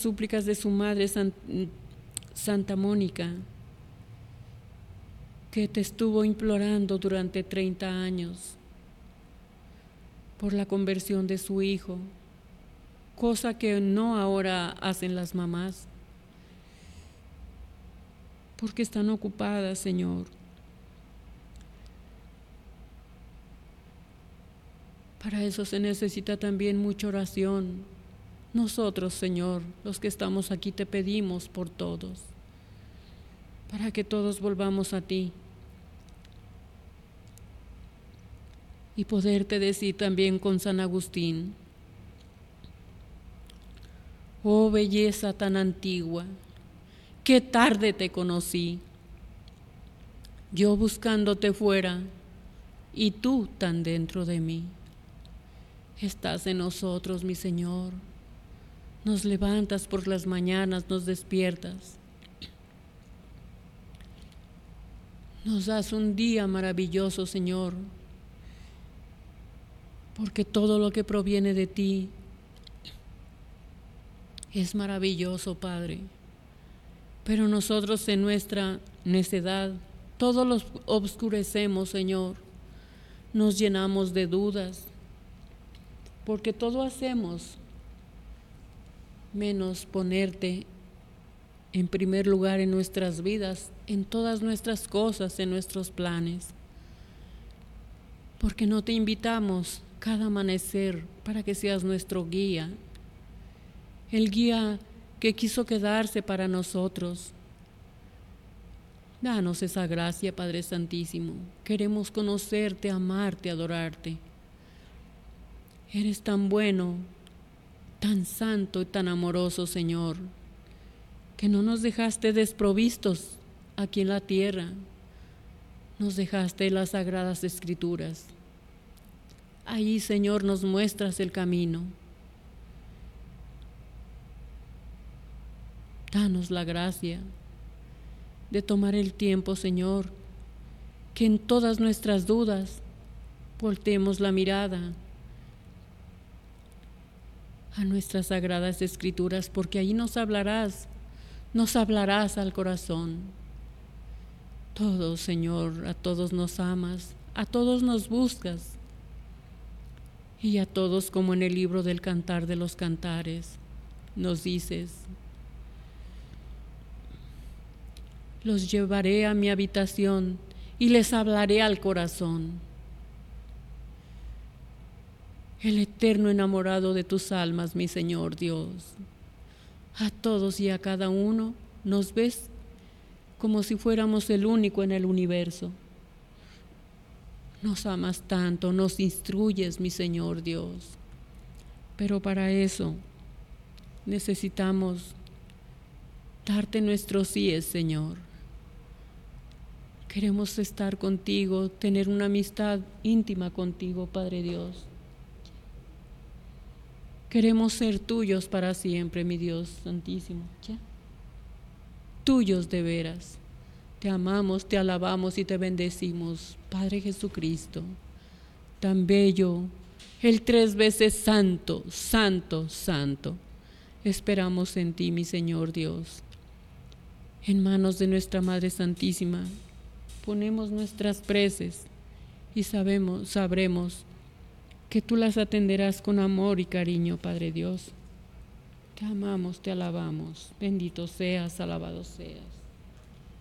súplicas de su madre Santa Mónica, que te estuvo implorando durante 30 años por la conversión de su hijo, cosa que no ahora hacen las mamás, porque están ocupadas, Señor. Para eso se necesita también mucha oración. Nosotros, Señor, los que estamos aquí, te pedimos por todos, para que todos volvamos a ti y poderte decir también con San Agustín: oh belleza tan antigua, qué tarde te conocí, yo buscándote fuera y tú tan dentro de mí. Estás en nosotros, mi Señor, nos levantas por las mañanas, nos despiertas, nos das un día maravilloso, Señor, porque todo lo que proviene de ti es maravilloso, Padre. Pero nosotros en nuestra necedad todo lo obscurecemos, Señor. Nos llenamos de dudas, porque todo hacemos menos ponerte en primer lugar en nuestras vidas, en todas nuestras cosas, en nuestros planes. Porque no te invitamos cada amanecer para que seas nuestro guía, el guía que quiso quedarse para nosotros. Danos esa gracia, Padre Santísimo. Queremos conocerte, amarte, adorarte. Eres tan bueno, tan santo y tan amoroso, Señor, que no nos dejaste desprovistos aquí en la tierra. Nos dejaste las sagradas Escrituras. Ahí, Señor, nos muestras el camino. Danos la gracia de tomar el tiempo, Señor, que en todas nuestras dudas volteemos la mirada a nuestras sagradas Escrituras, porque ahí nos hablarás al corazón. Todos, Señor, a todos nos amas, a todos nos buscas, y a todos, como en el libro del Cantar de los Cantares, nos dices: los llevaré a mi habitación y les hablaré al corazón. El eterno enamorado de tus almas, mi Señor Dios. A todos y a cada uno nos ves como si fuéramos el único en el universo. Nos amas tanto, nos instruyes, mi Señor Dios. Pero para eso necesitamos darte nuestros síes, Señor. Queremos estar contigo, tener una amistad íntima contigo, Padre Dios. Queremos ser tuyos para siempre, mi Dios Santísimo. ¿Ya? Tuyos de veras. Te amamos, te alabamos y te bendecimos, Padre Jesucristo, tan bello, el 3 veces santo, santo, santo. Esperamos en ti, mi Señor Dios. En manos de nuestra Madre Santísima ponemos nuestras preces y sabremos que tú las atenderás con amor y cariño, Padre Dios. Te amamos, te alabamos. Bendito seas, alabado seas.